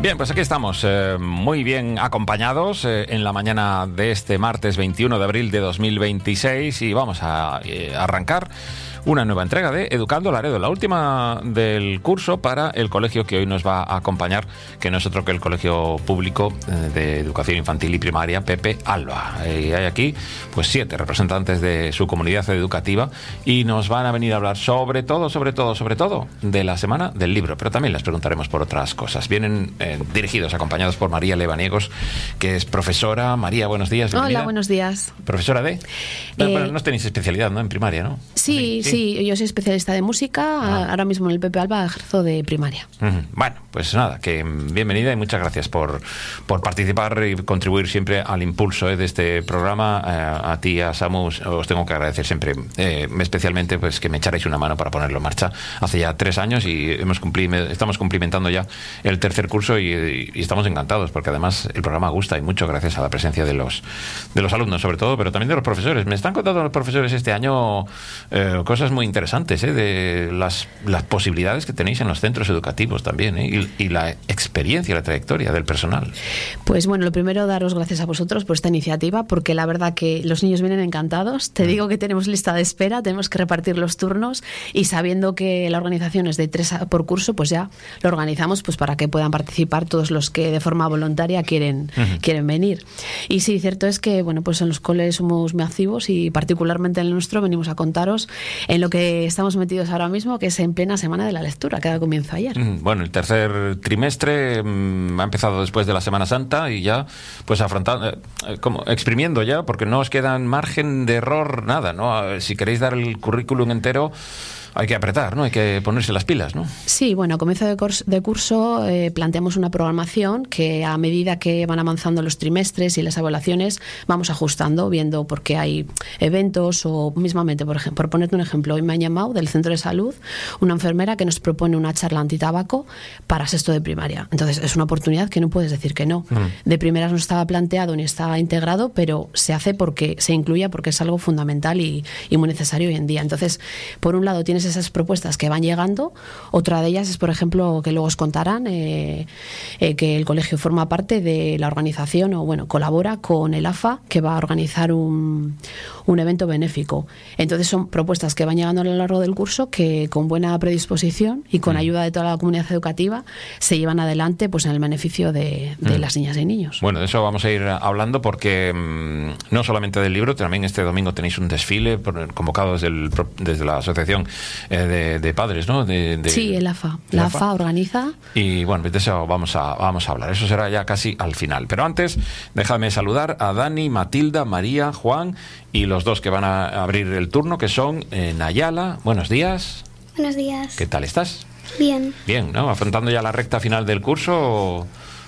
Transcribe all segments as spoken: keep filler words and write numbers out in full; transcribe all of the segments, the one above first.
Bien, pues aquí estamos, eh, muy bien acompañados eh, en la mañana de este martes veintiuno de abril de dos mil veintiséis y vamos a eh, arrancar una nueva entrega de Educando Laredo, la última del curso para el colegio que hoy nos va a acompañar, que no es otro que el Colegio Público de Educación Infantil y Primaria Pepe Alba. Y hay aquí pues siete representantes de su comunidad educativa y nos van a venir a hablar sobre todo, sobre todo, sobre todo de la Semana del Libro, pero también les preguntaremos por otras cosas. Vienen eh, dirigidos, acompañados por María Lebaniegos, que es profesora. María, buenos días. Bienvenida. Hola, buenos días. ¿Profesora de? Eh, bueno, no tenéis especialidad, ¿no? En primaria, ¿no? Sí, sí. Sí, yo soy especialista de música, ah. ahora mismo en el Pepe Alba ejerzo de primaria. Uh-huh. Bueno, pues nada, que bienvenida y muchas gracias por, por participar y contribuir siempre al impulso eh, de este programa. Eh, a ti, a Samu, os tengo que agradecer siempre, eh, especialmente pues que me echarais una mano para ponerlo en marcha hace ya tres años y hemos cumpli- estamos cumplimentando ya el tercer curso y, y estamos encantados porque además el programa gusta y mucho gracias a la presencia de los, de los alumnos sobre todo, pero también de los profesores. Me están contando los profesores este año eh, cosas muy interesantes, ¿eh? De las, las posibilidades que tenéis en los centros educativos también, ¿eh? y, y la experiencia, la trayectoria del personal. Pues bueno, lo primero, daros gracias a vosotros por esta iniciativa, porque la verdad que los niños vienen encantados. Te mm. digo que tenemos lista de espera, tenemos que repartir los turnos y sabiendo que la organización es de tres por curso, pues ya lo organizamos pues para que puedan participar todos los que de forma voluntaria quieren, uh-huh. quieren venir. Y sí, cierto es que bueno, pues en los coles somos muy activos y particularmente en el nuestro venimos a contaros en lo que estamos metidos ahora mismo, que es en plena Semana de la Lectura, que comienza ayer. Bueno, el tercer trimestre mmm, ha empezado después de la Semana Santa y ya, pues afrontando, eh, como exprimiendo ya, porque no os queda margen de error nada, ¿no? Si queréis dar el currículum entero, hay que apretar, ¿no? Hay que ponerse las pilas, ¿no? Sí, bueno, a comienzo de curso, de curso eh, planteamos una programación que a medida que van avanzando los trimestres y las evaluaciones vamos ajustando, viendo por qué hay eventos o mismamente, por ejemplo, por ponerte un ejemplo, hoy me han llamado del centro de salud una enfermera que nos propone una charla antitabaco para sexto de primaria. Entonces es una oportunidad que no puedes decir que no. Mm. De primeras no estaba planteado ni estaba integrado, pero se hace porque se incluya, porque es algo fundamental y, y muy necesario hoy en día. Entonces, por un lado tienes esas propuestas que van llegando. Otra de ellas es, por ejemplo, que luego os contarán eh, eh, que el colegio forma parte de la organización o, bueno, colabora con el A F A, que va a organizar un, un evento benéfico. Entonces son propuestas que van llegando a lo largo del curso que con buena predisposición y con mm. ayuda de toda la comunidad educativa se llevan adelante pues en el beneficio de, de mm. las niñas y niños. Bueno, de eso vamos a ir hablando porque mmm, no solamente del libro, también este domingo tenéis un desfile por, convocado desde, el, desde la asociación eh, De, de padres, ¿no? De, de, sí, el A F A. La A F A organiza. Y bueno, de eso vamos a, vamos a hablar. Eso será ya casi al final. Pero antes, déjame saludar a Dani, Matilda, María, Juan y los dos que van a abrir el turno, que son eh, Nayala. Buenos días. Buenos días. ¿Qué tal estás? Bien. Bien, ¿no? Afrontando ya la recta final del curso.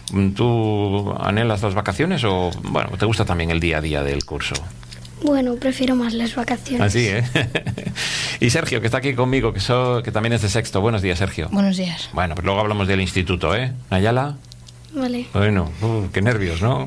¿Tú anhelas las vacaciones o, bueno, te gusta también el día a día del curso? Bueno, prefiero más las vacaciones. Así, ¿eh? Y Sergio, que está aquí conmigo, que, so, que también es de sexto. Buenos días, Sergio. Buenos días. Bueno, pues luego hablamos del instituto, ¿eh? Nayala. Vale. Bueno, uh, qué nervios, ¿no?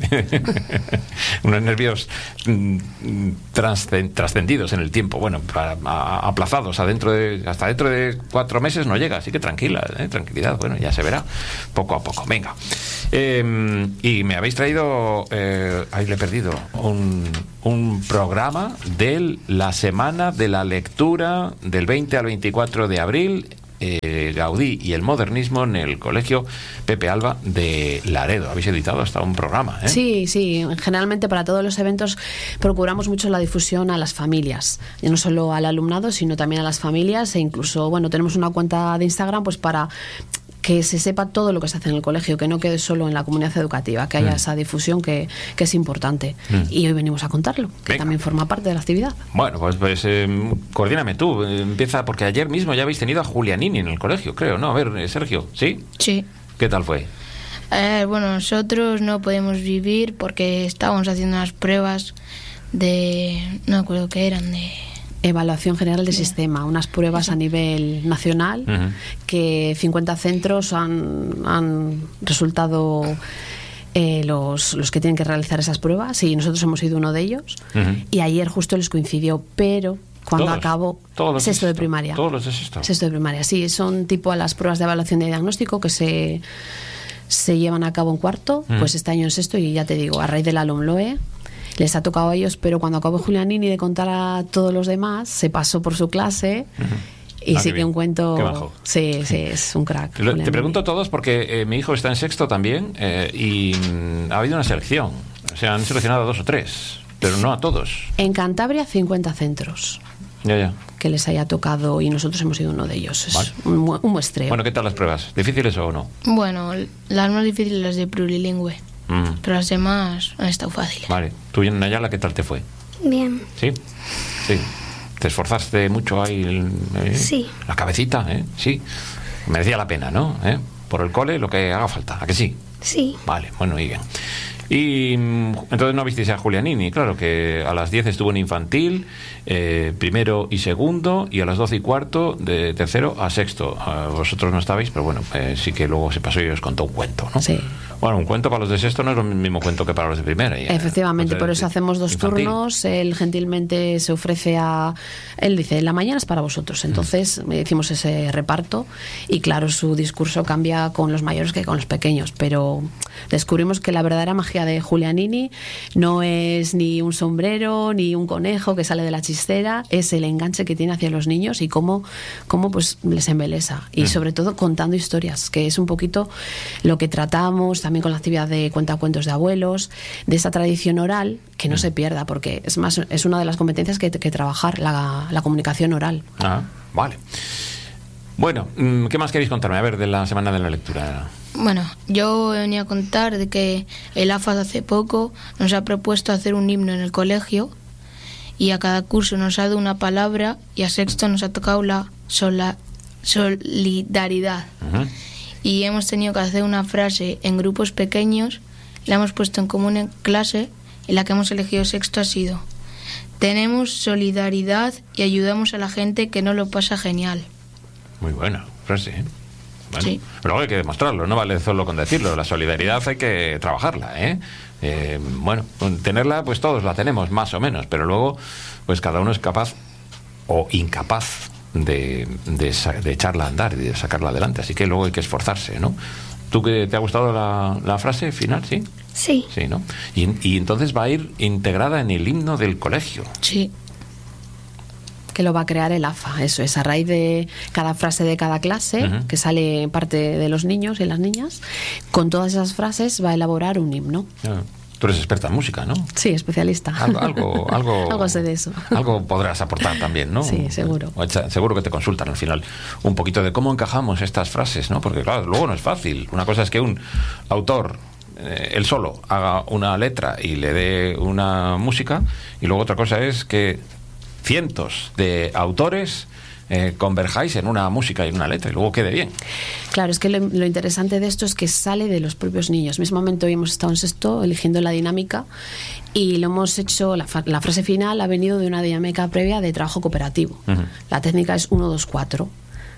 Unos nervios mm, trascendidos en el tiempo, bueno, para, a, aplazados, a dentro de, hasta dentro de cuatro meses no llega, así que tranquila, ¿eh? Tranquilidad, bueno, ya se verá, poco a poco, venga. Eh, y me habéis traído, eh, ahí le he perdido, un, un programa de la Semana de la Lectura del veinte al veinticuatro de abril, Eh, Gaudí y el modernismo en el Colegio Pepe Alba de Laredo. Habéis editado hasta un programa, ¿eh? Sí, sí. Generalmente para todos los eventos procuramos mucho la difusión a las familias, y no solo al alumnado, sino también a las familias, e incluso, bueno, tenemos una cuenta de Instagram pues para que se sepa todo lo que se hace en el colegio, que no quede solo en la comunidad educativa, que haya mm. esa difusión que, que es importante. Mm. Y hoy venimos a contarlo, que Venga. también forma parte de la actividad. Bueno, pues, pues eh, coordíname tú, empieza, porque ayer mismo ya habéis tenido a Julianini en el colegio, creo, ¿no? A ver, eh, Sergio, ¿sí? Sí. ¿Qué tal fue? Eh, bueno, nosotros no podemos vivir porque estábamos haciendo unas pruebas de... no me acuerdo qué eran, de... Evaluación general del yeah. sistema, unas pruebas a nivel nacional uh-huh. que cincuenta centros han, han resultado eh, los, los que tienen que realizar esas pruebas y nosotros hemos sido uno de ellos uh-huh. y ayer justo les coincidió, pero cuando todos, acabó todos sexto de, de primaria. Todos los de sexto. Sexto de primaria, sí, son tipo a las pruebas de evaluación de diagnóstico que se se llevan a cabo en cuarto, mm. pues este año en sexto, y ya te digo, a raíz de la LOMLOE les ha tocado a ellos, pero cuando acabó Julianini de contar a todos los demás, se pasó por su clase. Uh-huh. Y ah, sí que un cuento... Sí, sí, es un crack. Lo, te pregunto a todos porque eh, mi hijo está en sexto también eh, y mm, ha habido una selección. O sea, han seleccionado a dos o tres, pero no a todos. En Cantabria, cincuenta centros. Ya, ya. Que les haya tocado y nosotros hemos sido uno de ellos. Es vale. un, un muestreo. Bueno, ¿qué tal las pruebas? ¿Difíciles o no? Bueno, las más difíciles las de plurilingüe. Mm. Pero las demás han estado fáciles. Vale. ¿Tú y Nayala qué tal te fue? Bien. ¿Sí? Sí. ¿Te esforzaste mucho ahí? Eh, sí. La cabecita, ¿eh? Sí. Merecía la pena, ¿no? ¿Eh? Por el cole, lo que haga falta. ¿A que sí? Sí. Vale, bueno, y bien. Y entonces no visteis a Julianini, claro, que a las diez estuvo en infantil, eh, primero y segundo, y a las doce y cuarto de tercero a sexto. Uh, vosotros no estabais, pero bueno, eh, sí que luego se pasó y os contó un cuento, ¿no? Sí. Bueno, un cuento para los de sexto no es lo mismo cuento que para los de primera. Ya, efectivamente, pues, por eso hacemos dos infantil. turnos. Él gentilmente se ofrece a... Él dice, la mañana es para vosotros. Entonces mm. hicimos ese reparto y claro, su discurso cambia con los mayores que con los pequeños, pero descubrimos que la verdadera magia de Julianini no es ni un sombrero ni un conejo que sale de la chistera, es el enganche que tiene hacia los niños y cómo, cómo pues les embelesa. Y mm. sobre todo contando historias, que es un poquito lo que tratamos también con la actividad de cuentacuentos de abuelos, de esa tradición oral, que no mm. se pierda, porque es más es una de las competencias que hay que trabajar, la, la comunicación oral. Ah, vale. Bueno, ¿qué más queréis contarme? A ver, de la Semana de la Lectura. Bueno, yo venía a contar de que el A F A D hace poco nos ha propuesto hacer un himno en el colegio y a cada curso nos ha dado una palabra y a sexto nos ha tocado la sola, solidaridad. Uh-huh. Y hemos tenido que hacer una frase en grupos pequeños, la hemos puesto en común en clase y la que hemos elegido sexto ha sido: tenemos solidaridad y ayudamos a la gente que no lo pasa genial. Muy buena frase, ¿eh? Bueno, sí. Pero luego hay que demostrarlo, no vale solo con decirlo. La solidaridad hay que trabajarla, ¿eh? Eh, bueno, tenerla pues todos la tenemos, más o menos, pero luego pues cada uno es capaz o incapaz de, de, de echarla a andar y de sacarla adelante, así que luego hay que esforzarse, ¿no? ¿Tú que te ha gustado la, la frase final, sí? Sí. Sí, ¿no? Y, y entonces va a ir integrada en el himno del colegio. Sí. Que lo va a crear el A F A, eso es, a raíz de cada frase de cada clase, uh-huh. que sale parte de los niños y las niñas, con todas esas frases va a elaborar un himno. Uh, tú eres experta en música, ¿no? Sí, especialista. Algo, algo, algo, algo sé de eso. Algo podrás aportar también, ¿no? Sí, seguro. O, o, seguro que te consultan al final un poquito de cómo encajamos estas frases, ¿no? Porque claro, luego no es fácil. Una cosa es que un autor eh, él solo haga una letra y le dé una música, y luego otra cosa es que cientos de autores eh, converjáis en una música y en una letra y luego quede bien. Claro, es que lo, lo interesante de esto es que sale de los propios niños. Mismamente hoy hemos estado en sexto eligiendo la dinámica y lo hemos hecho, la, la frase final ha venido de una dinámica previa de trabajo cooperativo. Uh-huh. La técnica es uno, dos, cuatro.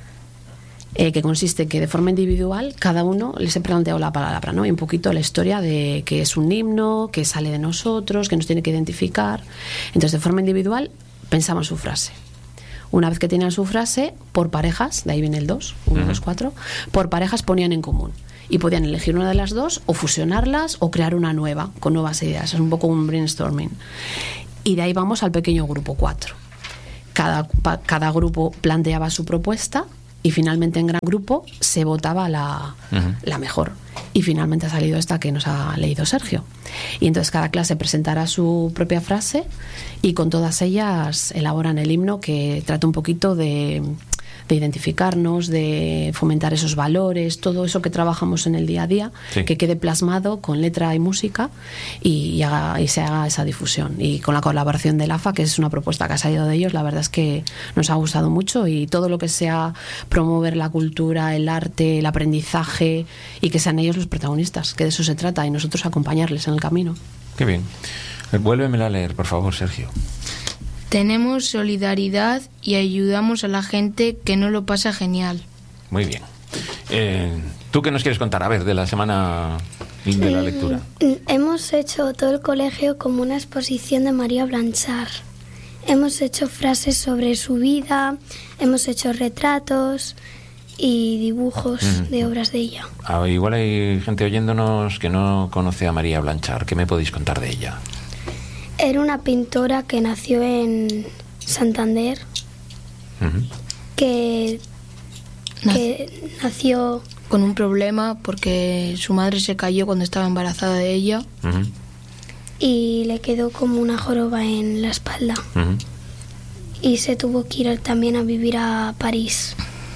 Eh, que consiste en que de forma individual cada uno les he planteado la palabra, ¿no? Y un poquito la historia de que es un himno, que sale de nosotros, que nos tiene que identificar. Entonces, de forma individual pensamos su frase. Una vez que tenían su frase, por parejas, de ahí viene el dos, uno, dos, cuatro, por parejas ponían en común. Y podían elegir una de las dos, o fusionarlas, o crear una nueva, con nuevas ideas. Es un poco un brainstorming. Y de ahí vamos al pequeño grupo cuatro. Cada, pa, cada grupo planteaba su propuesta, y finalmente en gran grupo se votaba la, uh-huh. la mejor. Y finalmente ha salido esta que nos ha leído Sergio. Y entonces cada clase presentará su propia frase y con todas ellas elaboran el himno, que trata un poquito de, de identificarnos, de fomentar esos valores, todo eso que trabajamos en el día a día, sí. que quede plasmado con letra y música y, y, haga, y se haga esa difusión. Y con la colaboración del A F A, que es una propuesta que ha salido de ellos, la verdad es que nos ha gustado mucho, y todo lo que sea promover la cultura, el arte, el aprendizaje, y que sean ellos los protagonistas, que de eso se trata, y nosotros acompañarles en el camino. Qué bien. Vuélvemela a leer, por favor, Sergio. Tenemos solidaridad y ayudamos a la gente que no lo pasa genial. Muy bien. Eh, ¿Tú qué nos quieres contar? A ver, de la Semana de la Lectura. Hemos hecho todo el colegio como una exposición de María Blanchard. Hemos hecho frases sobre su vida, hemos hecho retratos y dibujos uh-huh. de obras de ella. Ah, igual hay gente oyéndonos que no conoce a María Blanchar. ¿Qué me podéis contar de ella? Era una pintora que nació en Santander, uh-huh. que, que nació con un problema porque su madre se cayó cuando estaba embarazada de ella uh-huh. y le quedó como una joroba en la espalda uh-huh. y se tuvo que ir también a vivir a París.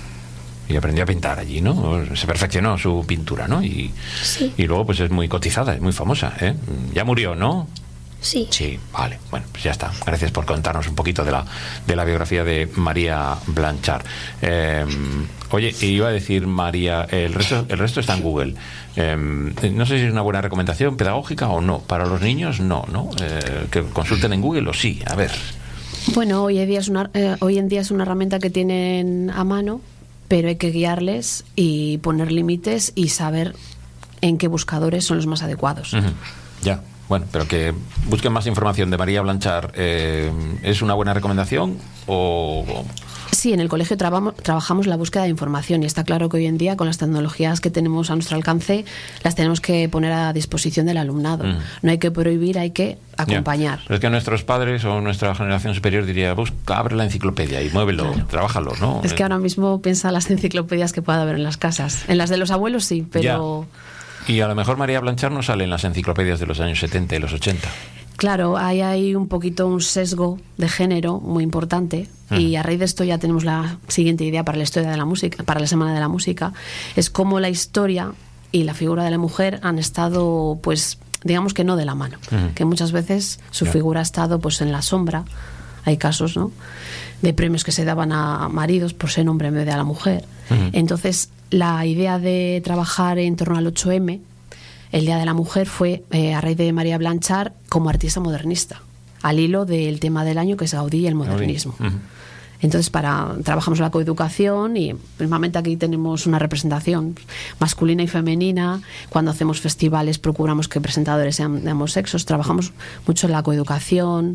Y aprendió a pintar allí, ¿no? Se perfeccionó su pintura, ¿no? Y, sí. y luego pues es muy cotizada, es muy famosa, ¿eh? Ya murió, ¿no? Sí. Sí, vale. Bueno, pues ya está. Gracias por contarnos un poquito de la, de la biografía de María Blanchar. Eh, oye, iba a decir María, el resto, el resto está en Google. Eh, no sé si es una buena recomendación pedagógica o no. Para los niños, no, ¿no? Eh, que consulten en Google o sí. A ver. Bueno, hoy en día es una, eh, hoy en día es una herramienta que tienen a mano, pero hay que guiarles y poner límites y saber en qué buscadores son los más adecuados. Uh-huh. Ya. Bueno, pero que busquen más información de María Blanchar. Eh, ¿Es una buena recomendación o...? Sí, en el colegio trabamos, trabajamos la búsqueda de información y está claro que hoy en día con las tecnologías que tenemos a nuestro alcance las tenemos que poner a disposición del alumnado. Mm. No hay que prohibir, hay que acompañar. Yeah. Pero es que nuestros padres o nuestra generación superior diría, busca, abre la enciclopedia y muévelo, claro. Trabájalo, ¿no? Es que ahora mismo piensa las enciclopedias que pueda haber en las casas. En las de los abuelos sí, pero... Yeah. Y a lo mejor María Blanchar no sale en las enciclopedias de los años setenta y los ochenta. Claro, hay ahí un poquito un sesgo de género muy importante mm. y a raíz de esto ya tenemos la siguiente idea para la historia de la música, para la Semana de la Música, es cómo la historia y la figura de la mujer han estado, pues, digamos que no de la mano, mm. que muchas veces su yeah. figura ha estado pues en la sombra. Hay casos, ¿no?, de premios que se daban a maridos por ser hombre en vez de a la mujer. Mm. Entonces, la idea de trabajar en torno al ocho eme, el Día de la Mujer, fue eh, a raíz de María Blanchar como artista modernista, al hilo del tema del año que es Gaudí y el modernismo. Uh-huh. Entonces, para trabajamos la coeducación y normalmente aquí tenemos una representación masculina y femenina. Cuando hacemos festivales procuramos que presentadores sean de ambos sexos. Trabajamos mucho en la coeducación,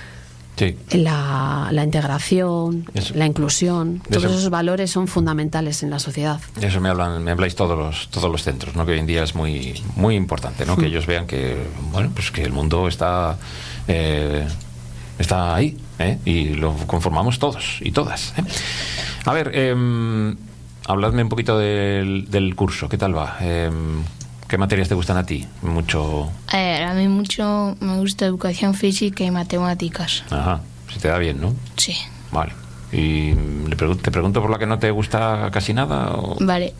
sí. la, la integración, eso. La inclusión. Todos eso. Esos valores son fundamentales en la sociedad. De eso me hablan, me habláis todos los todos los centros, ¿no? Que hoy en día es muy muy importante, ¿no? Mm. Que ellos vean que bueno, pues que el mundo está eh, está ahí, ¿eh? Y lo conformamos todos y todas, ¿eh? A ver, eh, habladme un poquito del, del curso. ¿Qué tal va? Eh, ¿Qué materias te gustan a ti? Mucho. A ver, a mí mucho me gusta educación física y matemáticas. Ajá, se te da bien, ¿no? Sí. Vale. ¿Y le pregunto, te pregunto por la que no te gusta casi nada? ¿O? Vale.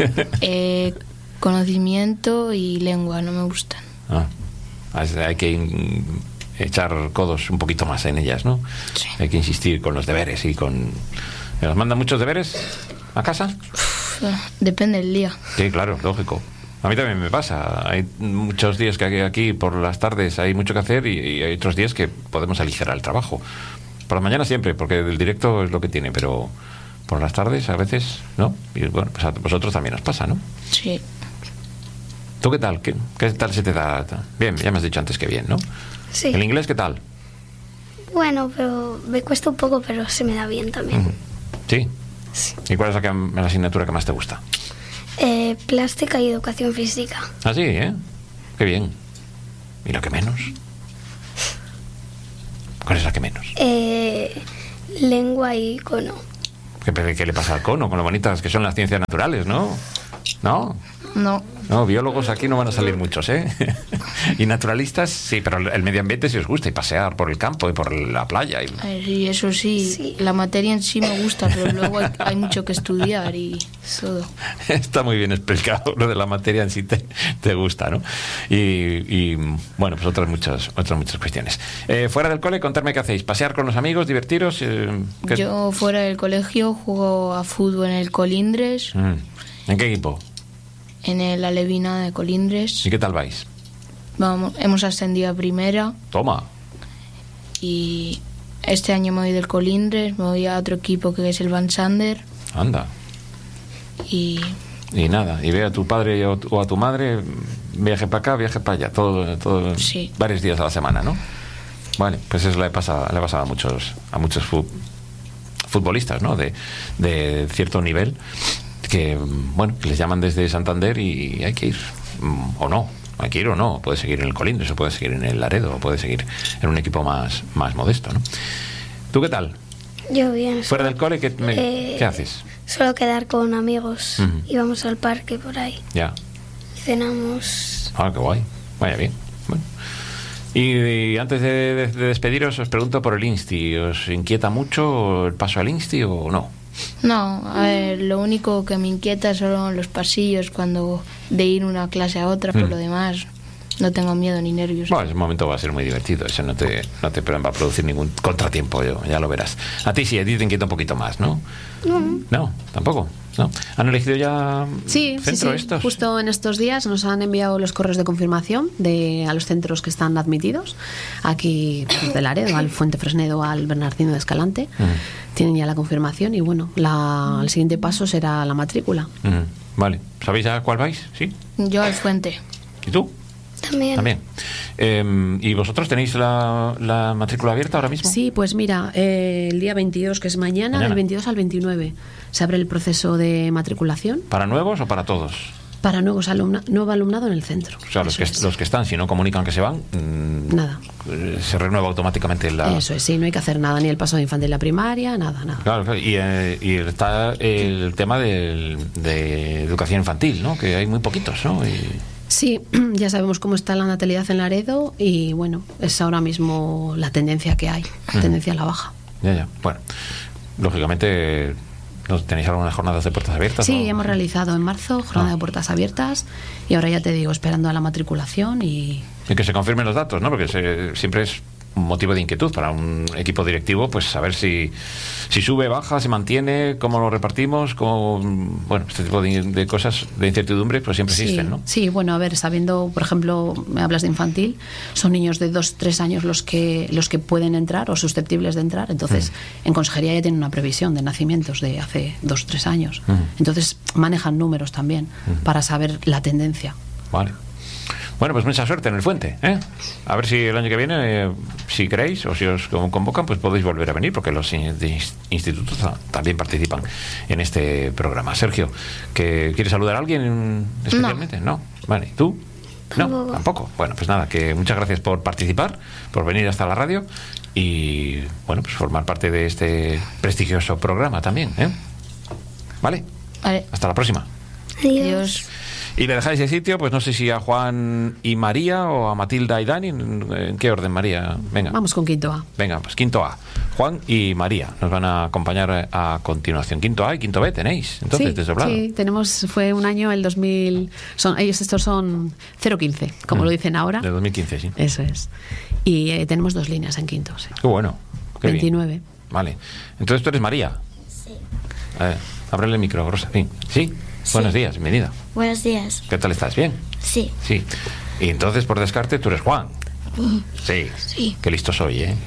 eh, conocimiento y lengua no me gustan. Ah, hay que echar codos un poquito más en ellas, ¿no? Sí. Hay que insistir con los deberes y con... ¿Nos mandan muchos deberes a casa? Uf, depende del día. Sí, claro, lógico. A mí también me pasa. Hay muchos días que aquí por las tardes hay mucho que hacer y, y hay otros días que podemos aligerar el trabajo. Por la mañana siempre, porque el directo es lo que tiene, pero por las tardes a veces, ¿no? Y bueno, pues a vosotros también os pasa, ¿no? Sí. ¿Tú qué tal? ¿Qué, qué tal se te da? Bien, ya me has dicho antes que bien, ¿no? Sí. ¿El inglés qué tal? Bueno, pero me cuesta un poco, pero se me da bien también. Uh-huh. ¿Sí? Sí. ¿Y cuál es la, que, la asignatura que más te gusta? Eh, plástica y educación física. Ah, sí, ¿eh? Qué bien. ¿Y la que menos? ¿Cuál es la que menos? Eh, lengua y cono. ¿Qué, ¿Qué le pasa al cono? Con lo bonitas que son las ciencias naturales, ¿no? ¿No? No. No, biólogos aquí no van a salir muchos, ¿eh? Y naturalistas, sí, pero el medio ambiente sí os gusta, y pasear por el campo y por la playa. Y... Sí, eso sí, sí. La materia en sí me gusta, pero luego hay, hay mucho que estudiar y todo. Está muy bien explicado, lo de la materia en sí te, te gusta, ¿no? Y, y bueno, pues otras muchas, otras muchas cuestiones. Eh, fuera del cole, contarme qué hacéis. ¿Pasear con los amigos, divertiros? Eh, ¿qué... Yo fuera del colegio juego a fútbol en el Colindres. Mm. ¿En qué equipo? En el Alevina de Colindres. ¿Y qué tal vais? Vamos, hemos ascendido a primera. Toma. Y este año me voy del Colindres, me voy a otro equipo que es el Van Sander. Anda. Y... Y nada, y ve a tu padre o, o a tu madre, viaje para acá, viaje para allá, todo, todo sí. Varios días a la semana, ¿no? Vale, pues eso le pasa, le pasa a muchos, a muchos fu- futbolistas, ¿no? De, de cierto nivel. que, bueno, que les llaman desde Santander y hay que ir, o no, hay que ir o no, puede seguir en el Colindres, o puede seguir en el Laredo, o puede seguir en un equipo más, más modesto, ¿no? ¿Tú qué tal? Yo bien. ¿Fuera del cole qué, me, Eh, ¿qué haces? Suelo quedar con amigos. Ujú. Y vamos al parque por ahí. Ya. Cenamos. Ah, qué guay. Vaya bien. Bueno. Y, y antes de, de- de despediros, os pregunto por el Insti. ¿Os inquieta mucho el paso al Insti o no? No, a ver, lo único que me inquieta son los pasillos cuando de ir una clase a otra, por Mm. lo demás no tengo miedo ni nervios. Bueno, ese momento va a ser muy divertido. Eso no te, no te va a producir ningún contratiempo, yo, ya lo verás. A ti sí, a ti te inquieta un poquito más, ¿no? No. No, tampoco. ¿No? ¿Han elegido ya Sí, sí, centro sí. estos? Justo en estos días nos han enviado los correos de confirmación de a los centros que están admitidos. Aquí pues, de Laredo, al Fuente Fresnedo, al Bernardino de Escalante. Ujú. Tienen ya la confirmación y bueno, la, el siguiente paso será la matrícula. Ujú. Vale. ¿Sabéis ya cuál vais? ¿Sí? Yo al Fuente. ¿Y tú? También. También. Eh, ¿Y vosotros tenéis la, la matrícula abierta ahora mismo? Sí, pues mira, eh, el día veintidós, que es mañana, Mañana. del veintidós al veintinueve, se abre el proceso de matriculación ¿Para nuevos o para todos? para nuevos alumna, nuevo alumnado en el centro. O sea, los Eso que, es. los que están, si no comunican que se van, mm, Nada. eh, se renueva automáticamente la... Eso es, sí, no hay que hacer nada, ni el paso de infantil a primaria, nada, nada. Claro, claro. Y, eh, y está el tema del- de educación infantil, ¿no? Que hay muy poquitos, ¿no? Y- Sí, ya sabemos cómo está la natalidad en Laredo y bueno, es ahora mismo la tendencia que hay, la tendencia a la baja. ya, ya. Bueno, lógicamente, ¿no tenéis algunas jornadas de puertas abiertas? Sí, ¿no? hemos realizado en marzo jornada Ah. de puertas abiertas y ahora ya te digo, esperando a la matriculación y Y que se confirmen los datos, ¿no? Porque se- siempre es un motivo de inquietud para un equipo directivo, pues saber si, si sube, baja, se mantiene, cómo lo repartimos, cómo, bueno, este tipo de, de cosas de incertidumbre, pues siempre sí, existen, ¿no? sí, bueno, a ver, sabiendo, por ejemplo, me hablas de infantil, son niños de dos, tres años los que los que pueden entrar o susceptibles de entrar, entonces Mm. en consejería ya tienen una previsión de nacimientos de hace dos, tres años, Mm. entonces manejan números también para saber la tendencia. Vale. Bueno, pues mucha suerte en el Fuente, ¿eh? A ver si el año que viene, eh, si queréis o si os convocan, pues podéis volver a venir, porque los in- de ins- institutos ta- también participan en este programa. Sergio, ¿que ¿quieres saludar a alguien especialmente? No. Vale, ¿tú? No, Tampoco. tampoco. Bueno, pues nada, que muchas gracias por participar, por venir hasta la radio y, bueno, pues formar parte de este prestigioso programa también, ¿eh? Vale, Vale, hasta la próxima. Adiós. adiós. Y le dejáis el sitio, pues no sé si a Juan y María o a Matilda y Dani. ¿En, en qué orden, María? Venga. Vamos con quinto A. Venga, pues quinto A. Juan y María nos van a acompañar a continuación. Quinto A y quinto B tenéis, entonces, sí, desdoblado. sí, tenemos, fue un año, el dos mil, son, ellos estos son cero quince, como Mm. lo dicen ahora. De dos mil quince, sí. Eso es. Y eh, tenemos dos líneas en quinto, sí. Qué bueno. Qué bien. veintinueve. Vale. Entonces tú eres María. Sí. A ver, ábrele el micro, Rosa. Sí. ¿Sí? Buenos días, bienvenida. Buenos días. ¿Qué tal estás? ¿Bien? Sí. Sí. Y entonces, por descarte, tú eres Juan. Sí. Sí. Qué listo soy, ¿eh?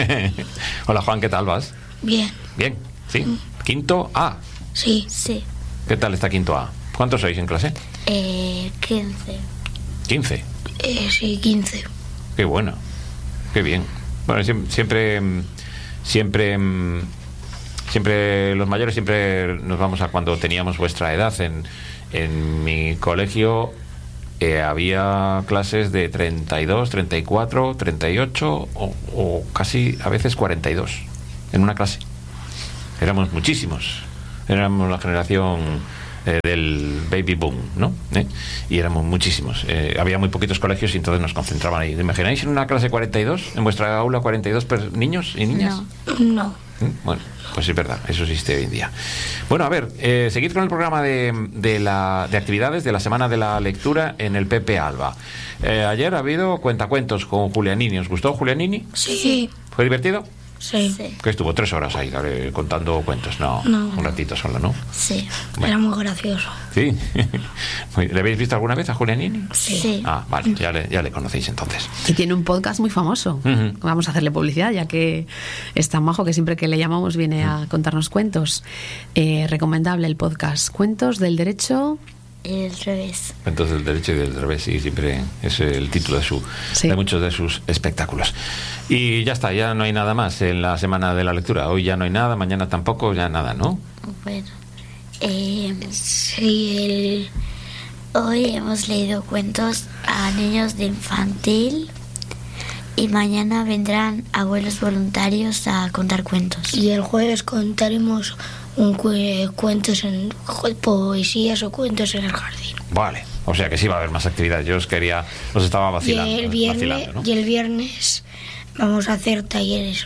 Hola, Juan, ¿qué tal vas? Bien. Bien, sí. Quinto A. Sí. Sí. ¿Qué tal está quinto A? ¿Cuántos sois en clase? Eh, quince. quince. Eh, sí, quince. Qué bueno. Qué bien. Bueno, siem- siempre, mm, siempre, mm, siempre los mayores siempre nos vamos a cuando teníamos vuestra edad. En, en mi colegio eh, había clases de treinta y dos, treinta y cuatro, treinta y ocho o, o casi a veces cuarenta y dos en una clase. Éramos muchísimos. Éramos la generación eh, del baby boom, ¿no? ¿Eh? Y éramos muchísimos. Eh, había muy poquitos colegios y entonces nos concentraban ahí. ¿Te imagináis en una clase cuarenta y dos? ¿En vuestra aula cuarenta y dos per- niños y niñas? No. ¿Mm? Bueno, pues es verdad, eso existe hoy en día. Bueno, a ver, eh, seguid con el programa de, de, la, de actividades de la Semana de la Lectura en el Pepe Alba. Eh, ayer ha habido cuentacuentos con Julianini. ¿Os gustó Julianini? Sí. ¿Fue divertido? Sí. Que estuvo tres horas ahí eh, contando cuentos. No, No. un ratito solo, ¿no? Sí. Bueno. Era muy gracioso. Sí. ¿Le habéis visto alguna vez a Julianini? Sí. Ah, vale, ya le, ya le conocéis entonces. Y tiene un podcast muy famoso. Ujú. Vamos a hacerle publicidad, ya que es tan majo que siempre que le llamamos viene a contarnos cuentos. Eh, recomendable el podcast Cuentos del Derecho. El revés. Cuentos del derecho y del revés, y siempre es el título de su Sí. de muchos de sus espectáculos. Y ya está, ya no hay nada más en la Semana de la Lectura. Hoy ya no hay nada, mañana tampoco, ya nada, ¿no? Bueno. Eh, Sí, el... hoy hemos leído cuentos a niños de infantil y mañana vendrán abuelos voluntarios a contar cuentos. y el jueves contaremos un cue- cuentos en jo- poesías o cuentos en el jardín. Vale, o sea que sí va a haber más actividades. Yo os quería, os estaba Y vacilando. el viernes, vacilando, ¿no? y el viernes vamos a hacer talleres.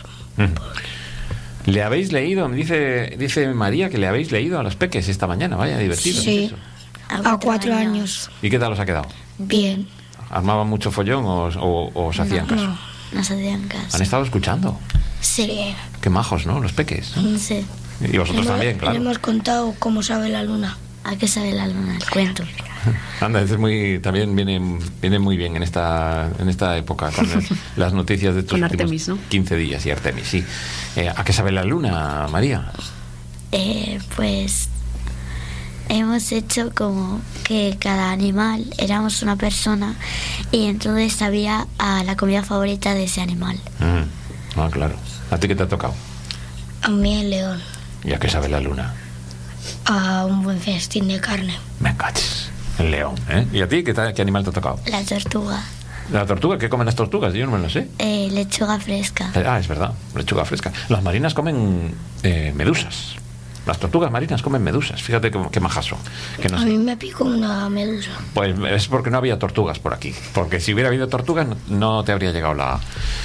Mm. ¿Le habéis leído? Me dice, dice María que le habéis leído a los peques esta mañana. Vaya, divertido. Sí. ¿Es eso? A cuatro años. ¿Y qué tal os ha quedado? Bien. ¿Armaban mucho follón o, os- o- o os hacían caso? No. Nos hacían caso. ¿Han estado escuchando? Sí. Qué majos, ¿no? Los peques. ¿no? Sí. Y vosotros Hemos- también, claro. Le hemos contado cómo sabe la luna. ¿A qué sabe la luna? El cuento. Anda, es muy, también viene, viene muy bien en esta, en esta época con el- las noticias de estos Con últimos Artemis, ¿no? quince días y Artemis, sí. Eh, ¿A qué sabe la luna, María? Eh, pues hemos hecho como que cada animal éramos una persona y entonces sabía a la comida favorita de ese animal. Mm. Ah, claro. ¿A ti qué te ha tocado? A mí el león. ¿Y a qué sabe la luna? A un buen festín de carne. Me cachis. El león, ¿eh? ¿Y a ti qué, ta- qué animal te ha tocado? La tortuga. ¿La tortuga? ¿Qué comen las tortugas? Yo no me lo sé. Eh, lechuga fresca. Ah, es verdad, lechuga fresca. Las marinas comen eh, medusas. Las tortugas marinas comen medusas. Fíjate qué, qué majas son. Que no A sé. mí me picó una medusa. Pues es porque no había tortugas por aquí. Porque si hubiera habido tortugas no, no te habría llegado la,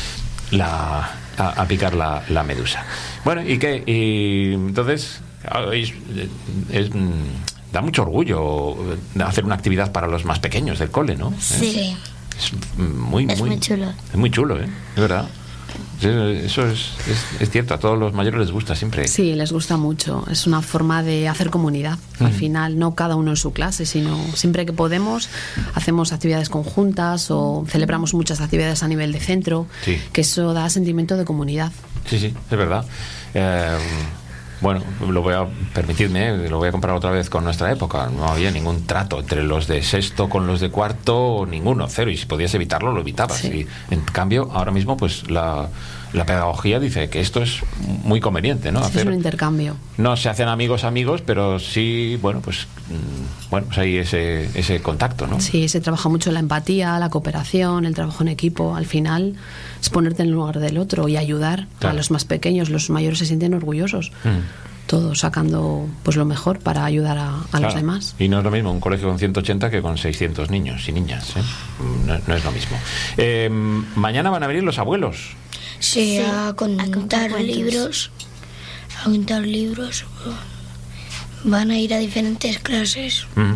la a, a picar la, la medusa. Bueno, ¿y qué? Y entonces es- es- mm, da mucho orgullo hacer una actividad para los más pequeños del cole, ¿no? Sí. Sí. Es muy, Es muy, muy chulo. Es muy chulo, ¿eh? Es verdad. Sí, eso es, es, es cierto, a todos los mayores les gusta siempre. Sí, les gusta mucho. Es una forma de hacer comunidad. Al final, no cada uno en su clase, sino siempre que podemos hacemos actividades conjuntas o celebramos muchas actividades a nivel de centro, Sí. que eso da sentimiento de comunidad. Sí, sí, es verdad. Eh, bueno, lo voy a permitirme, ¿eh? Lo voy a comparar otra vez con nuestra época. No había ningún trato entre los de sexto con los de cuarto, ninguno, cero. Y si podías evitarlo, lo evitabas. Sí. Y en cambio, ahora mismo, pues la, la pedagogía dice que esto es muy conveniente, ¿no? Es un intercambio. No se hacen amigos amigos, pero sí, bueno, pues mm, bueno, pues hay ese, ese contacto, ¿no? Sí, se trabaja mucho la empatía, la cooperación, el trabajo en equipo. Al final es ponerte en el lugar del otro y ayudar Claro. a los más pequeños. Los mayores se sienten orgullosos. Mm. Todos sacando pues lo mejor para ayudar a, a Claro. los demás. Y no es lo mismo un colegio con ciento ochenta que con seiscientos niños y niñas, ¿eh? No, no es lo mismo. Eh, mañana van a venir los abuelos. Sí, Sí, a a contar, contar cuentos. libros. A contar libros. Van a ir a diferentes clases. Mm.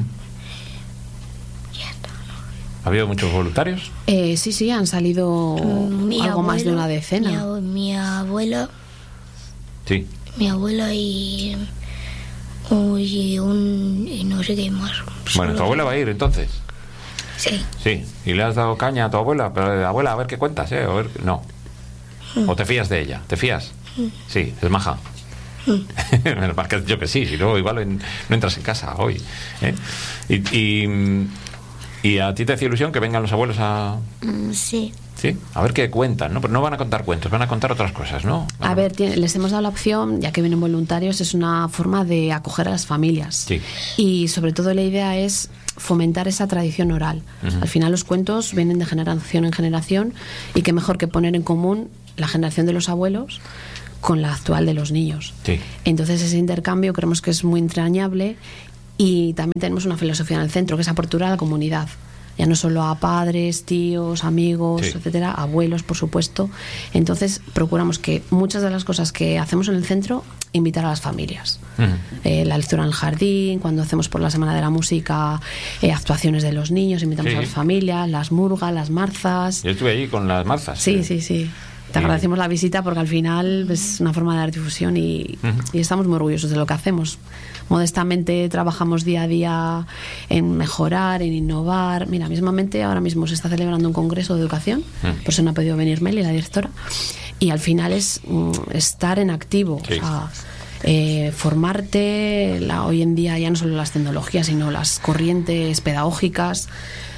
¿Ha habido muchos voluntarios? Eh, sí, sí, han salido Mm, mi algo más de abuelo, una decena. Mi, abue- mi abuela, Sí. mi abuela y, y un y no sé qué más. Bueno, tu Solo- abuela va a ir entonces. Sí. Sí. ¿Y le has dado caña a tu abuela? Pero, eh, abuela, a ver qué cuentas, ¿eh? A ver, no. ¿O te fías de ella? ¿Te fías? Sí, es maja. Menos mal que yo que sí, si no, igual en- no entras en casa hoy. ¿eh? Y, y, y a ti te hace ilusión que vengan los abuelos a... Mm, sí. Sí, a ver qué cuentan, ¿no? Pero no van a contar cuentos, van a contar otras cosas, ¿no? A ver, tiene- les hemos dado la opción, ya que vienen voluntarios, es una forma de acoger a las familias. Sí. Y sobre todo la idea es fomentar esa tradición oral. Ujú. Al final los cuentos vienen de generación en generación y qué mejor que poner en común la generación de los abuelos con la actual de los niños. Sí. Entonces ese intercambio creemos que es muy entrañable y también tenemos una filosofía en el centro que es apertura a la comunidad. Ya no solo a padres, tíos, amigos, Sí. etcétera, abuelos, por supuesto. Entonces procuramos que muchas de las cosas que hacemos en el centro invitar a las familias. Ujú. Eh, la lectura en el jardín, cuando hacemos por la Semana de la Música eh, actuaciones de los niños, invitamos Sí. a las familias, las murgas, las marzas. Yo estuve allí con las marzas. Sí, eh. sí, sí. Te Y- agradecemos la visita porque al final es una forma de dar difusión y, Ujú. y estamos muy orgullosos de lo que hacemos. Modestamente trabajamos día a día en mejorar, en innovar. Mira, mismamente ahora mismo se está celebrando un congreso de educación, Mm. por eso no ha podido venir Meli, la directora, y al final es mm, estar en activo. Sí. O sea, eh, formarte, la, hoy en día ya no solo las tecnologías, sino las corrientes pedagógicas.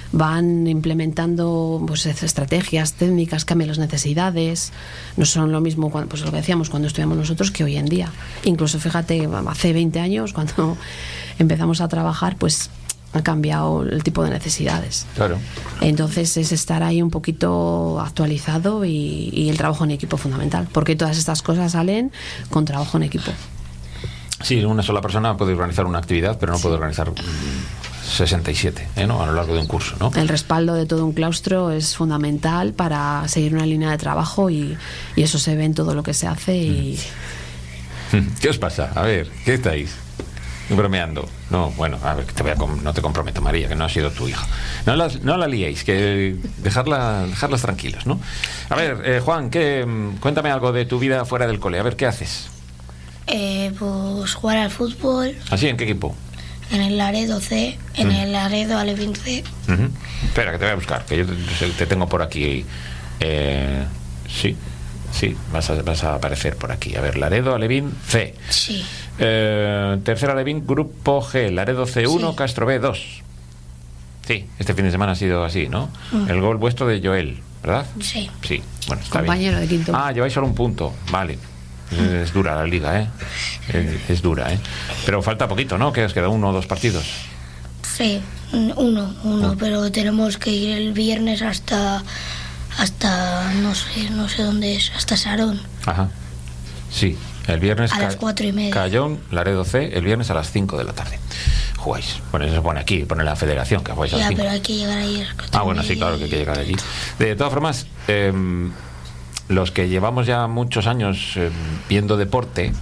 van implementando pues estrategias, técnicas, cambian las necesidades. No son lo mismo cuando, pues lo que decíamos cuando estudiamos nosotros que hoy en día. Incluso fíjate, hace veinte años cuando empezamos a trabajar, pues ha cambiado el tipo de necesidades. Claro. Entonces es estar ahí un poquito actualizado y, y el trabajo en equipo fundamental, porque todas estas cosas salen con trabajo en equipo. Sí, una sola persona puede organizar una actividad, pero no sí. puede organizar sesenta y siete, ¿eh? ¿no? A lo largo de un curso, ¿no? El respaldo de todo un claustro es fundamental para seguir una línea de trabajo y, y eso se ve en todo lo que se hace. Y... ¿Qué os pasa? A ver, ¿qué estáis? Bromeando. No, bueno, a ver, te voy a com- no te comprometo, María, que no ha sido tu hija. No, las, no la liéis, que dejarla, dejarlas tranquilos, ¿no? A ver, eh, Juan, ¿qué, cuéntame algo de tu vida fuera del cole. A ver, ¿qué haces? Eh, pues jugar al fútbol. ¿Así? ¿En qué equipo? En el Laredo C, en mm. el Laredo Alevín C. Uh-huh. Espera, que te voy a buscar, que yo te, te tengo por aquí. Eh, sí, sí, vas a, vas a aparecer por aquí. A ver, Laredo Alevín C. Sí. Eh, tercera Alevín, Grupo G, Laredo C uno, sí. Castro B dos. Sí, este fin de semana ha sido así, ¿no? Mm. El gol vuestro de Joel, ¿verdad? Sí. Sí, bueno, está compañero bien. de quinto. Ah, lleváis solo un punto, vale. Es dura la liga, ¿eh? Es, es dura, ¿eh? Pero falta poquito, ¿no? Que os queda uno o dos partidos. Sí, uno, uno, oh. pero tenemos que ir el viernes hasta, hasta no sé, no sé dónde es, hasta Sarón. Ajá, sí, el viernes a las cuatro y media. Cayón, Laredo C, el viernes a las cinco de la tarde. Jugáis, bueno, eso se pone aquí, pone la federación que jugáis a las Ya, cinco. pero hay que llegar ahí. Ah, bueno, sí, claro que hay que llegar allí. De todas formas, eh, los que llevamos ya muchos años eh, viendo deporte, ¿eh?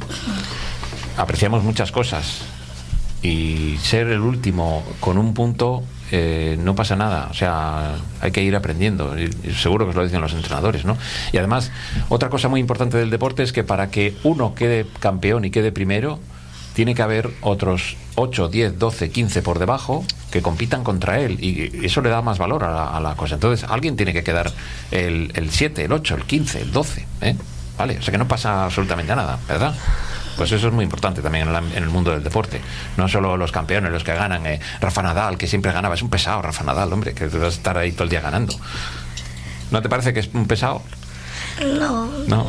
apreciamos muchas cosas y ser el último con un punto eh, no pasa nada, o sea, hay que ir aprendiendo, y seguro que os lo dicen los entrenadores, ¿no? Y además, otra cosa muy importante del deporte es que para que uno quede campeón y quede primero, tiene que haber otros ocho, diez, doce, quince por debajo que compitan contra él, y eso le da más valor a la, a la cosa. Entonces alguien tiene que quedar el, el siete, el ocho, el quince, el doce, ¿eh? ¿Vale? O sea que no pasa absolutamente nada, ¿verdad? Pues eso es muy importante también en, la, en el mundo del deporte. No solo los campeones, los que ganan, eh, Rafa Nadal, que siempre ganaba, es un pesado Rafa Nadal, hombre, que vas a estar ahí todo el día ganando. ¿No te parece que es un pesado? No. No.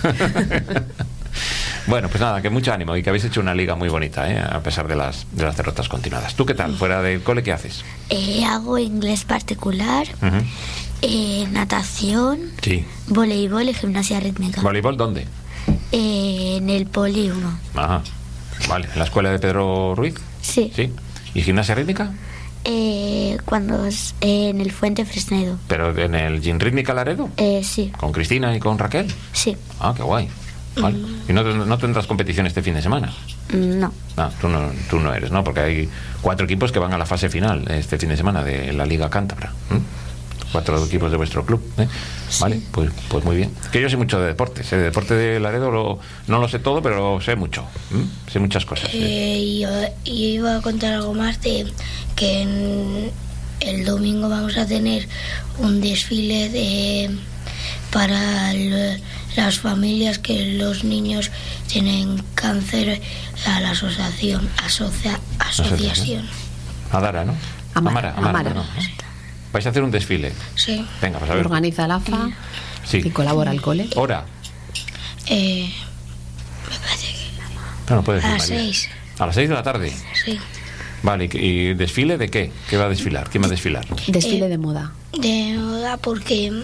Bueno, pues nada, que mucho ánimo y que habéis hecho una liga muy bonita, ¿eh? A pesar de las, de las derrotas continuadas. ¿Tú qué tal? ¿Fuera del cole qué haces? Eh, hago inglés particular, uh-huh. eh, natación, sí. voleibol y gimnasia rítmica. ¿Voleibol dónde? Eh, en el Poli uno. Ajá, vale. ¿En la escuela de Pedro Ruiz? Sí. ¿Sí? ¿Y gimnasia rítmica? Eh, cuando eh, en el Fuente Fresnedo. ¿Pero en el Gym Rítmica Laredo? Eh, sí. ¿Con Cristina y con Raquel? Sí. Ah, qué guay. Vale. ¿Y no, no tendrás competición este fin de semana? No. Ah, tú no, tú no eres, ¿no? Porque hay cuatro equipos que van a la fase final este fin de semana de la Liga Cántabra. ¿Mm? Cuatro equipos de vuestro club, ¿eh? Sí. Vale, pues, pues muy bien. Que yo sé mucho de deportes, ¿eh? De deporte de Laredo lo, no lo sé todo, pero sé mucho. ¿Mm? Sé muchas cosas. ¿eh? Eh, yo, yo iba a contar algo más de que en el domingo vamos a tener un desfile de para el, las familias que los niños tienen cáncer, a la asociación asocia, asociación Adara, ¿no? Amara, Amara, Amara, Amara. ¿no? ¿Vais a hacer un desfile? Sí. Venga, pues a ver. Organiza el A F A sí. y colabora el cole. ¿Hora? Eh, me parece que no, no puedes a decir, las María. seis. ¿A las seis de la tarde? Sí. Vale, ¿y desfile de qué? ¿Qué va a desfilar? ¿Quién va a desfilar? Desfile eh, de moda. De moda porque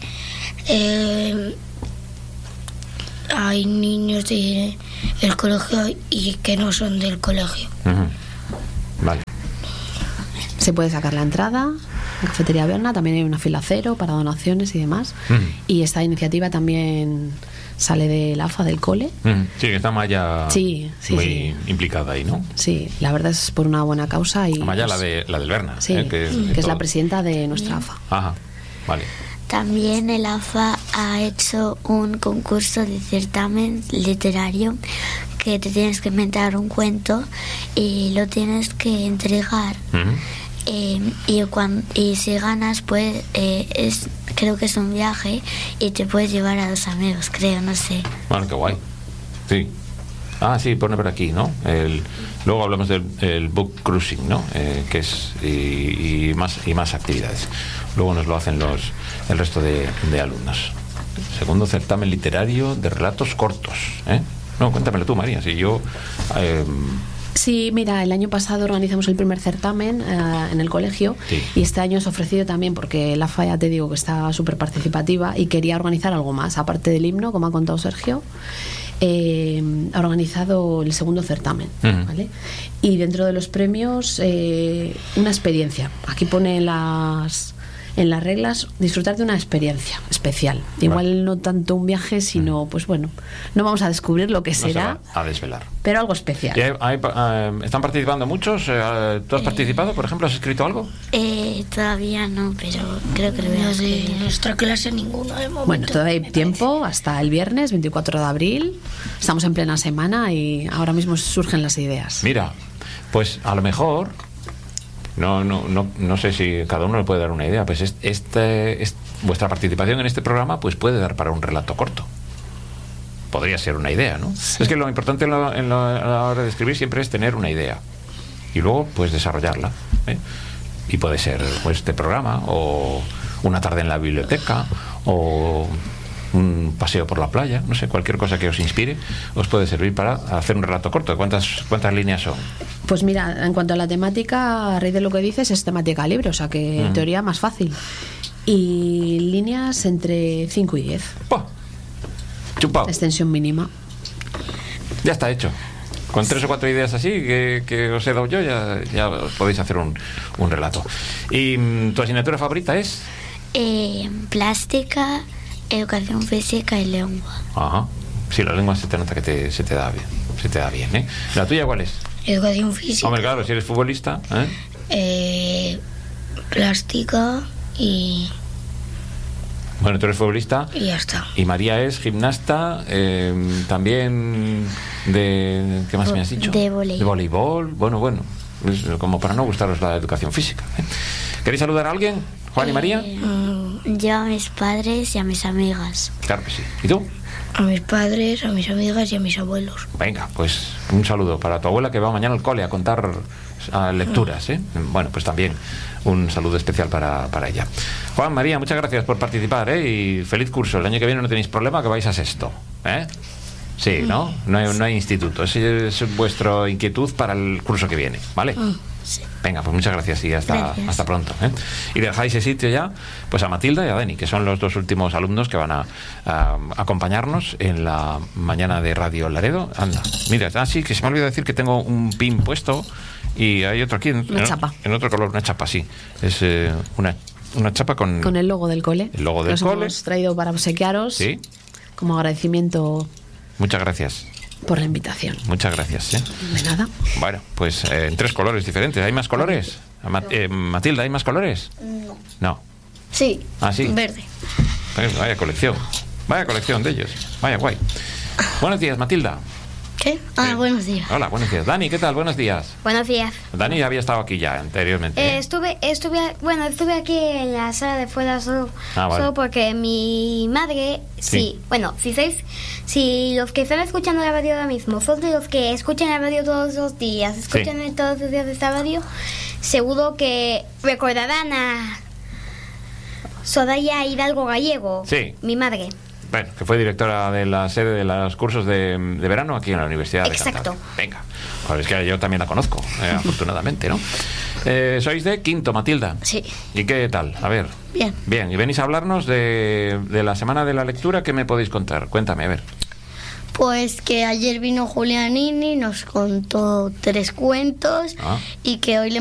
eh, hay niños del de colegio y que no son del colegio. Uh-huh. Vale. Se puede sacar la entrada en Cafetería Berna, también hay una fila cero para donaciones y demás. Uh-huh. Y esta iniciativa también sale del A F A del cole. Uh-huh. Sí, que está Maya sí, sí, muy sí. implicada ahí, ¿no? Sí, la verdad es por una buena causa. Y Maya, pues, la, de, la del Berna. Sí, ¿eh? que es, que es todo. la presidenta de nuestra A F A. Ajá, vale. También el A F A ha hecho un concurso de certamen literario que te tienes que inventar un cuento y lo tienes que entregar. Uh-huh. eh, y, cuando, y si ganas, pues eh, es, creo que es un viaje y te puedes llevar a dos amigos, creo, no sé. Bueno, qué guay. Sí. Ah, sí, pone por aquí, ¿no? El, luego hablamos del el book cruising, ¿no? Eh, que es y, y más y más actividades. Luego nos lo hacen los el resto de, de alumnos. Segundo certamen literario de relatos cortos, ¿eh? No, cuéntamelo tú, María. Si yo eh, Sí, mira, el año pasado organizamos el primer certamen eh, en el colegio, sí. Y este año es ofrecido también porque la F A, ya te digo que está súper participativa y quería organizar algo más, aparte del himno, como ha contado Sergio. Eh, ha organizado el segundo certamen, uh-huh. ¿vale? Y dentro de los premios eh, una experiencia. Aquí pone las en las reglas disfrutar de una experiencia especial. Igual vale. No tanto un viaje, sino uh-huh. pues bueno, no vamos a descubrir lo que no será, se va a desvelar, pero algo especial. ¿Y hay, hay, uh, ¿Están participando muchos? Uh, ¿Tú has eh, participado, por ejemplo? ¿Has escrito algo? Eh, todavía no, pero creo que lo voy a escribir. En nuestra clase ninguna de momento. Bueno, todavía hay tiempo hasta el viernes veinticuatro de abril. Estamos en plena semana y ahora mismo surgen las ideas. Mira, pues a lo mejor no no no no sé si cada uno le puede dar una idea, pues este, este, este vuestra participación en este programa pues puede dar para un relato corto. Podría ser una idea, ¿no? Sí. Es que lo importante en, lo, en lo, a la hora de escribir siempre es tener una idea y luego pues desarrollarla, ¿eh? Y puede ser pues, este programa o una tarde en la biblioteca o un paseo por la playa, no sé, cualquier cosa que os inspire os puede servir para hacer un relato corto. ¿Cuántas, cuántas líneas son? Pues mira, en cuanto a la temática, a raíz de lo que dices, es temática libre, o sea que en mm. teoría más fácil. Y líneas entre cinco y diez. ¡Oh! Chupao. Extensión mínima. Ya está hecho. Con tres o cuatro ideas así que, que os he dado yo, ya, ya podéis hacer un, un relato. ¿Y tu asignatura favorita es? Eh, plástica, educación física y lengua. Ajá. Sí, la lengua se te nota que te, se te da bien. Se te da bien, ¿eh? ¿La tuya cuál es? Educación física. Hombre, claro, si eres futbolista, ¿eh? Eh, plástica y... Bueno, tú eres futbolista. Y ya está. Y María es gimnasta, eh, también de... ¿Qué más me has dicho? De voleibol. De voleibol. Bueno, bueno. Es como para no gustaros la educación física, ¿eh? ¿Queréis saludar a alguien? ¿Juan y María? Eh, yo a mis padres y a mis amigas. Claro que sí. ¿Y tú? A mis padres, a mis amigas y a mis abuelos. Venga, pues un saludo para tu abuela que va mañana al cole a contar a lecturas, ¿eh? Bueno, pues también un saludo especial para, para ella. Juan, María, muchas gracias por participar, ¿eh? Y feliz curso. El año que viene no tenéis problema, que vais a sexto, ¿eh? Sí, ¿no? No hay, no hay instituto. Esa es vuestra inquietud para el curso que viene, ¿vale? Sí. Venga, pues muchas gracias y hasta, gracias. hasta pronto, ¿eh? Y dejáis ese sitio ya pues a Matilda y a Dani, que son los dos últimos alumnos que van a, a acompañarnos en la mañana de Radio Laredo. Anda, mira, ah, sí, que se me olvidó decir que tengo un pin puesto y hay otro aquí en, una en, chapa. en otro color, una chapa, sí. Es eh, una, una chapa con... Con el logo del cole. El logo del Los cole. hemos traído para obsequiaros. Sí. Como agradecimiento. Muchas gracias. Por la invitación. Muchas gracias, ¿eh? De nada. Bueno, pues eh, en tres colores diferentes. ¿Hay más colores? Ma- eh, Matilda, ¿hay más colores? No. No. Sí. Ah, sí. Verde. Pues vaya colección. Vaya colección de ellos. Vaya guay. Buenos días, Matilda. ¿Qué? Ah, Eh, buenos días. Hola, buenos días. Dani, ¿qué tal? Buenos días. Buenos días. Dani había estado aquí ya anteriormente. Eh, ¿eh? estuve, estuve, bueno, estuve aquí en la sala de fuera solo, Ah, vale. solo porque mi madre, Sí. sí, bueno, si sois, si los que están escuchando la radio ahora mismo son de los que escuchan la radio todos los días, escuchan Sí. todos los días esta radio, seguro que recordarán a Soraya Hidalgo Gallego, Sí. mi madre. Bueno, que fue directora de la sede de los cursos de, de verano aquí en la Universidad Exacto. de Cantabria. Venga, pues es que yo también la conozco, eh, afortunadamente, ¿no? Eh, sois de quinto, Matilda. Sí. ¿Y qué tal? A ver. Bien. Bien, y venís a hablarnos de, de la semana de la lectura. ¿Qué me podéis contar? Cuéntame, a ver. Pues que ayer vino Julianini, nos contó tres cuentos Ah. y que hoy le